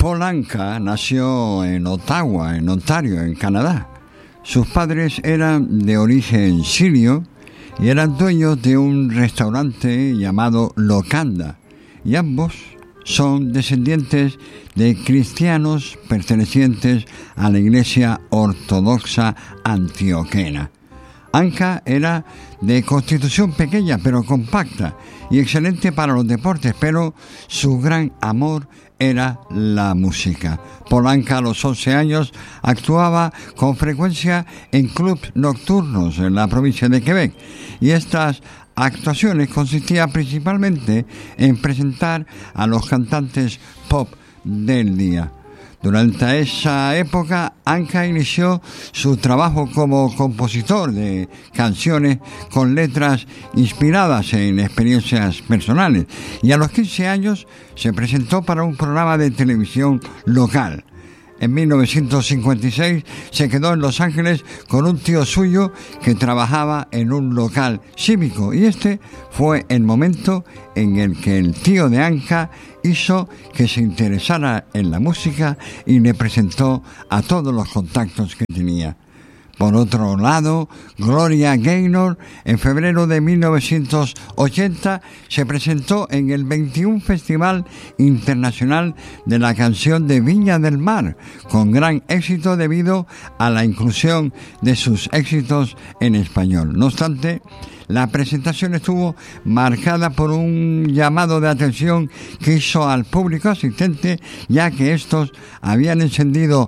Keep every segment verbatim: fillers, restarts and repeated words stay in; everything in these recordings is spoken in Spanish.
Paul Anka nació en Ottawa, en Ontario, en Canadá. Sus padres eran de origen sirio y eran dueños de un restaurante llamado Locanda, y ambos son descendientes de cristianos pertenecientes a la Iglesia Ortodoxa Antioquena. Anka era de constitución pequeña pero compacta y excelente para los deportes, pero su gran amor era la música. Paul Anka a los once años actuaba con frecuencia en clubes nocturnos en la provincia de Quebec, y estas actuaciones consistían principalmente en presentar a los cantantes pop del día. Durante esa época, Anka inició su trabajo como compositor de canciones con letras inspiradas en experiencias personales, y a los quince años se presentó para un programa de televisión local. En mil novecientos cincuenta y seis se quedó en Los Ángeles con un tío suyo que trabajaba en un local cívico, y este fue el momento en el que el tío de Anka hizo que se interesara en la música y le presentó a todos los contactos que tenía. Por otro lado, Gloria Gaynor, en febrero de mil novecientos ochenta, se presentó en el veintiuno Festival Internacional de la Canción de Viña del Mar, con gran éxito debido a la inclusión de sus éxitos en español. No obstante, la presentación estuvo marcada por un llamado de atención que hizo al público asistente, ya que estos habían encendido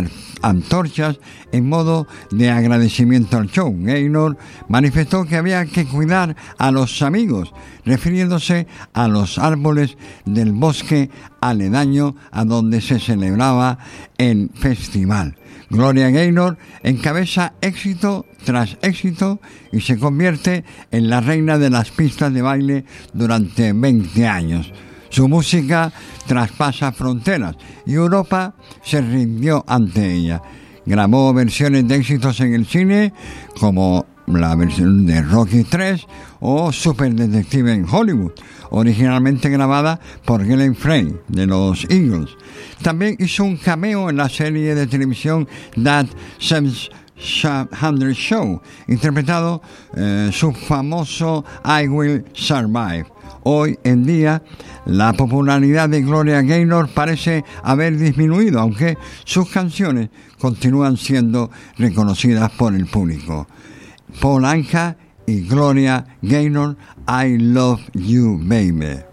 antorchas en modo de agradecimiento al show. Gaynor manifestó que había que cuidar a los amigos, refiriéndose a los árboles del bosque aledaño a donde se celebraba el festival. Gloria Gaynor encabeza éxito tras éxito y se convierte en la reina de las pistas de baile durante veinte años. Su música traspasa fronteras y Europa se rindió ante ella. Grabó versiones de éxitos en el cine como la versión de Rocky tres o Super Detective en Hollywood, originalmente grabada por Glenn Frey de los Eagles. También hizo un cameo en la serie de televisión That setecientos Show, interpretado eh, su famoso I Will Survive. Hoy en día, la popularidad de Gloria Gaynor parece haber disminuido, aunque sus canciones continúan siendo reconocidas por el público. Paul Anka y Gloria Gaynor, I Love You Baby.